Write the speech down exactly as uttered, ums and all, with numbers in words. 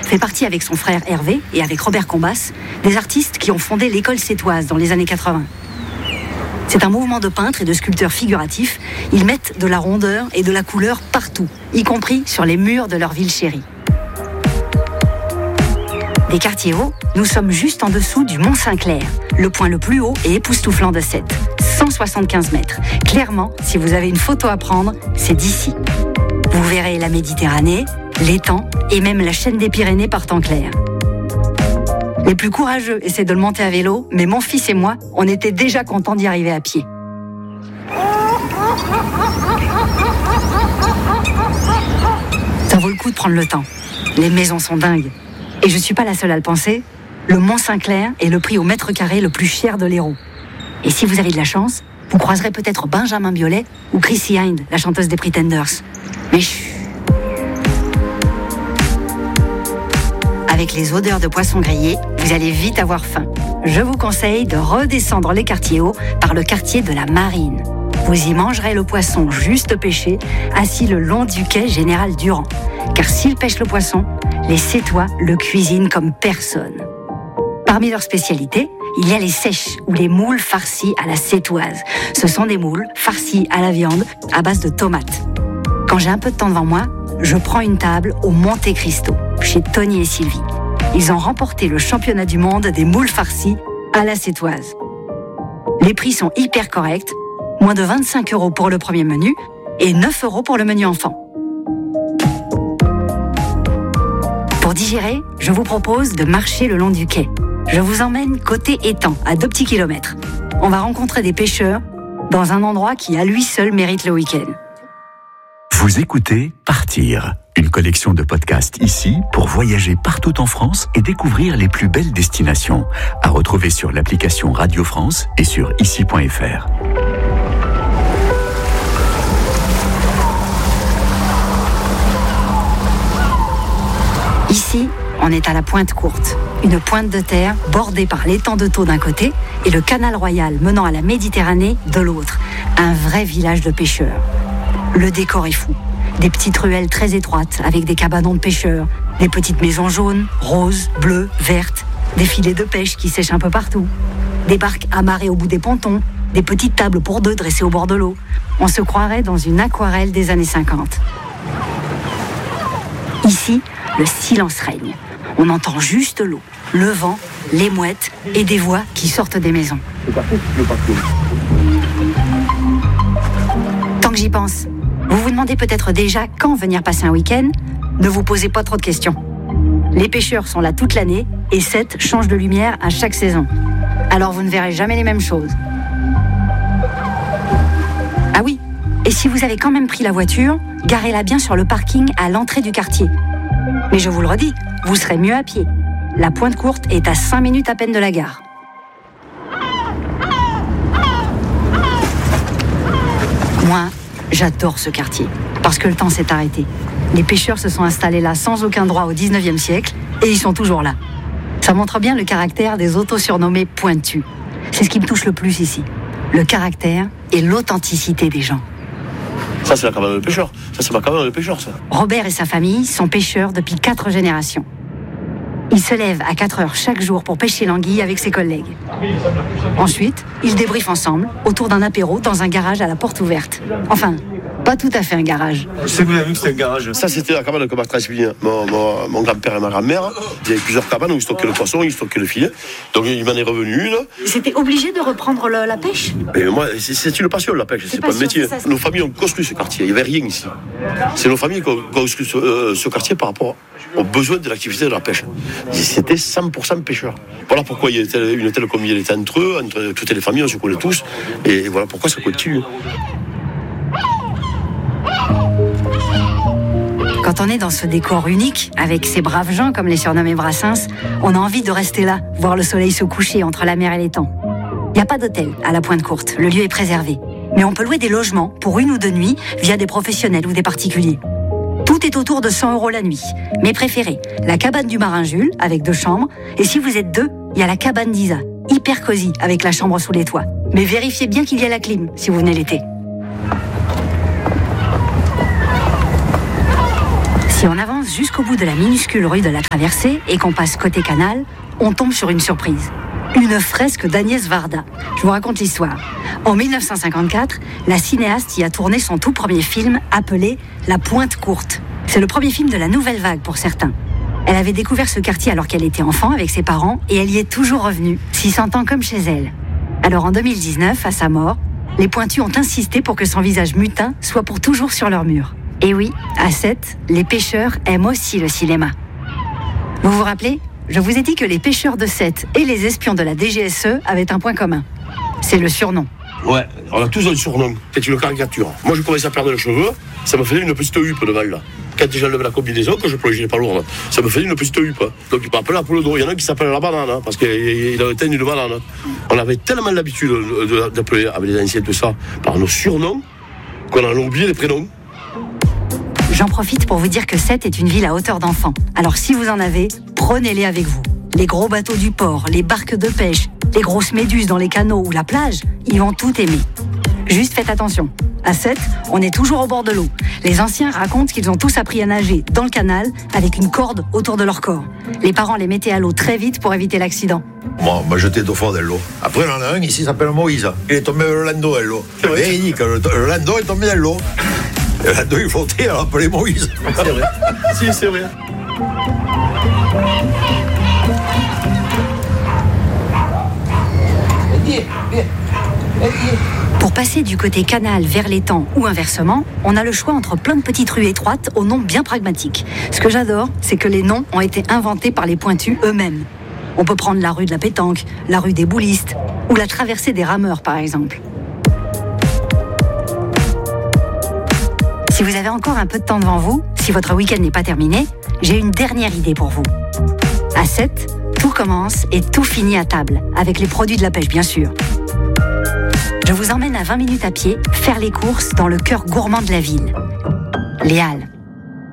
fait partie avec son frère Hervé et avec Robert Combas des artistes qui ont fondé l'école sétoise dans les années quatre-vingts. C'est un mouvement de peintres et de sculpteurs figuratifs. Ils mettent de la rondeur et de la couleur partout, y compris sur les murs de leur ville chérie. Des quartiers hauts, nous sommes juste en dessous du Mont Saint-Clair, le point le plus haut et époustouflant de Sète, cent soixante-quinze mètres. Clairement, si vous avez une photo à prendre, c'est d'ici. Vous verrez la Méditerranée, l'étang et même la chaîne des Pyrénées par temps clair. Les plus courageux essaient de le monter à vélo, mais mon fils et moi, on était déjà contents d'y arriver à pied. Ça vaut le coup de prendre le temps. Les maisons sont dingues. Et je suis pas la seule à le penser. Le Mont Saint-Clair est le prix au mètre carré le plus cher de l'Hérault. Et si vous avez de la chance, vous croiserez peut-être Benjamin Biolay ou Chrissy Hynde, la chanteuse des Pretenders. Mais chut. Avec les odeurs de poisson grillé, vous allez vite avoir faim. Je vous conseille de redescendre les quartiers hauts par le quartier de la Marine. Vous y mangerez le poisson juste pêché, assis le long du quai Général Durand. Car s'ils pêchent le poisson, les Sétois le cuisinent comme personne. Parmi leurs spécialités, il y a les sèches ou les moules farcies à la sétoise. Ce sont des moules farcies à la viande à base de tomates. Quand j'ai un peu de temps devant moi, je prends une table au Monte Cristo, chez Tony et Sylvie. Ils ont remporté le championnat du monde des moules farcies à la sétoise. Les prix sont hyper corrects, moins de vingt-cinq euros pour le premier menu et neuf euros pour le menu enfant. Pour digérer, je vous propose de marcher le long du quai. Je vous emmène côté étang, à deux petits kilomètres. On va rencontrer des pêcheurs dans un endroit qui, à lui seul, mérite le week-end. Vous écoutez Partir, une collection de podcasts ici pour voyager partout en France et découvrir les plus belles destinations. À retrouver sur l'application Radio France et sur ici point f r. Ici, on est à la Pointe Courte, une pointe de terre bordée par l'étang de Thau d'un côté et le canal royal menant à la Méditerranée de l'autre. Un vrai village de pêcheurs. Le décor est fou. Des petites ruelles très étroites avec des cabanons de pêcheurs, des petites maisons jaunes, roses, bleues, vertes, des filets de pêche qui sèchent un peu partout, des barques amarrées au bout des pontons, des petites tables pour deux dressées au bord de l'eau. On se croirait dans une aquarelle des années cinquante. Ici, le silence règne. On entend juste l'eau, le vent, les mouettes et des voix qui sortent des maisons. Tant que j'y pense, vous vous demandez peut-être déjà quand venir passer un week-end. Ne vous posez pas trop de questions. Les pêcheurs sont là toute l'année et Sète change de lumière à chaque saison. Alors vous ne verrez jamais les mêmes choses. Ah oui, et si vous avez quand même pris la voiture, garez-la bien sur le parking à l'entrée du quartier. Mais je vous le redis, vous serez mieux à pied. La Pointe Courte est à cinq minutes à peine de la gare. Moi, j'adore ce quartier, parce que le temps s'est arrêté. Les pêcheurs se sont installés là sans aucun droit au dix-neuvième siècle, et ils sont toujours là. Ça montre bien le caractère des auto-surnommés pointus. C'est ce qui me touche le plus ici. Le caractère et l'authenticité des gens. Ça, c'est la cabane de pêcheurs. Ça, c'est ma cabane de pêcheurs, ça. Robert et sa famille sont pêcheurs depuis quatre générations. Il se lève à quatre heures chaque jour pour pêcher l'anguille avec ses collègues. Ensuite, ils débriefent ensemble autour d'un apéro dans un garage à la porte ouverte. Enfin, pas tout à fait un garage. C'est vous avez vu que c'était un garage. Ça, c'était la cabane que m'a transmis mon, mon, mon grand-père et ma grand-mère. Ils avaient plusieurs cabanes où ils stockaient le poisson, ils stockaient le filet. Donc, il m'en est revenu une. C'était obligé de reprendre le, la pêche ? Et moi, c'est, c'est une passion, la pêche. C'est, c'est pas un métier. Ça, nos familles ont construit ce quartier. Il n'y avait rien ici. C'est nos familles qui ont construit ce, euh, ce quartier par rapport aux besoins de l'activité de la pêche. C'était cent pour cent pêcheurs. Voilà pourquoi il y a une telle communauté entre eux, entre toutes les familles, on se connaît tous. Et voilà pourquoi ça continue. Quand on est dans ce décor unique, avec ces braves gens comme les surnommés Brassens, on a envie de rester là, voir le soleil se coucher entre la mer et l'étang. Il n'y a pas d'hôtel à la Pointe Courte, le lieu est préservé. Mais on peut louer des logements pour une ou deux nuits via des professionnels ou des particuliers. Tout est autour de cent euros la nuit. Mes préférés, la cabane du Marin Jules, avec deux chambres. Et si vous êtes deux, il y a la cabane d'Isa, hyper cosy, avec la chambre sous les toits. Mais vérifiez bien qu'il y a la clim, si vous venez l'été. Si on avance jusqu'au bout de la minuscule rue de la Traversée et qu'on passe côté canal, on tombe sur une surprise. Une fresque d'Agnès Varda. Je vous raconte l'histoire. En dix-neuf cent cinquante-quatre, la cinéaste y a tourné son tout premier film appelé La Pointe Courte. C'est le premier film de la nouvelle vague pour certains. Elle avait découvert ce quartier alors qu'elle était enfant avec ses parents et elle y est toujours revenue, s'y sentant comme chez elle. Alors en deux mille dix-neuf, à sa mort, les Pointus ont insisté pour que son visage mutin soit pour toujours sur leur mur. Et oui, à Sète, les pêcheurs aiment aussi le cinéma. Vous vous rappelez ? Je vous ai dit que les pêcheurs de Sète et les espions de la D G S E avaient un point commun. C'est le surnom. Ouais, on a tous un surnom. C'est une caricature. Moi, je commençais à perdre les cheveux, ça me faisait une petite huppe devant là. Quand j'enlevais la combinaison, que je plongeais pas lourd, ça me faisait une petite huppe. Donc, il peut appeler la poule d'eau. Il y en a un qui s'appelle la banane, hein, parce qu'il avait teint une banane. On avait tellement l'habitude d'appeler avec les anciens tout ça par nos surnoms qu'on en a oublié les prénoms. J'en profite pour vous dire que Sète est une ville à hauteur d'enfant. Alors si vous en avez, prenez-les avec vous. Les gros bateaux du port, les barques de pêche, les grosses méduses dans les canaux ou la plage, ils vont tout aimer. Juste faites attention. À Sète, on est toujours au bord de l'eau. Les anciens racontent qu'ils ont tous appris à nager dans le canal avec une corde autour de leur corps. Les parents les mettaient à l'eau très vite pour éviter l'accident. Moi, moi j'étais au fond de l'eau. Après, il y en a un ici qui s'appelle Moïse. Il est tombé le lando dans l'eau. Et il dit que le, le lando est tombé dans l'eau. Le lando il flottait, alors appelé Moïse. C'est vrai. Si, c'est vrai. Pour passer du côté canal vers l'étang ou inversement, on a le choix entre plein de petites rues étroites aux noms bien pragmatiques. Ce que j'adore, c'est que les noms ont été inventés par les Pointus eux-mêmes. On peut prendre la rue de la pétanque, la rue des boulistes ou la traversée des rameurs par exemple. Si vous avez encore un peu de temps devant vous, si votre week-end n'est pas terminé, j'ai une dernière idée pour vous. À Sète, tout commence et tout finit à table, avec les produits de la pêche bien sûr. Je vous emmène à vingt minutes à pied faire les courses dans le cœur gourmand de la ville, les Halles.